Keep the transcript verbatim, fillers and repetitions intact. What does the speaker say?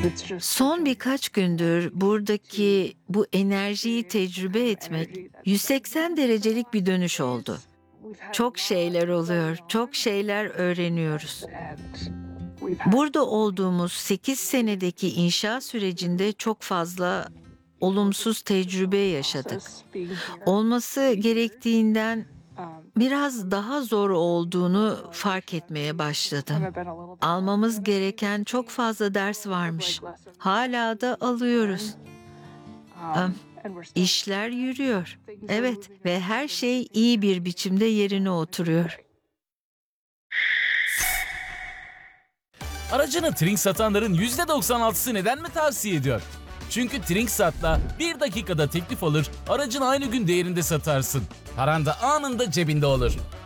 Son birkaç gündür buradaki bu enerjiyi tecrübe etmek yüz seksen derecelik bir dönüş oldu. Çok şeyler oluyor, çok şeyler öğreniyoruz. Burada olduğumuz sekiz senedeki inşa sürecinde çok fazla olumsuz tecrübe yaşadık. Olması gerektiğinden biraz daha zor olduğunu fark etmeye başladım. Almamız gereken çok fazla ders varmış. Hala da alıyoruz. Am, İşler yürüyor. Evet ve her şey iyi bir biçimde yerine oturuyor. Aracını Trink satanların yüzde doksan altısı neden mi tavsiye ediyor? Çünkü Trinksat'la bir dakikada teklif alır, aracını aynı gün değerinde satarsın. Paran da anında cebinde olur.